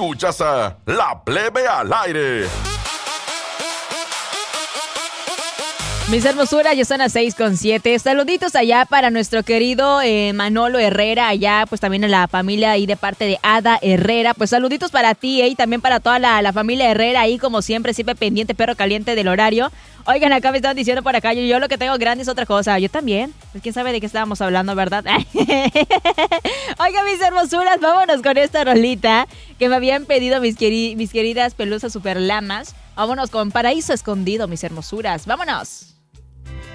Escuchas a La Plebe al aire. Mis hermosuras, ya son las 6:07. Saluditos allá para nuestro querido Manolo Herrera, allá pues también a la familia ahí de parte de Ada Herrera. Pues saluditos para ti y también para toda la familia Herrera ahí, como siempre pendiente, perro caliente del horario. Oigan, acá me estaban diciendo por acá, yo lo que tengo grande es otra cosa. Yo también. Pues quién sabe de qué estábamos hablando, ¿verdad? Oigan, mis hermosuras, vámonos con esta rolita que me habían pedido mis queridas pelusas super lamas. Vámonos con Paraíso Escondido, mis hermosuras. ¡Vámonos!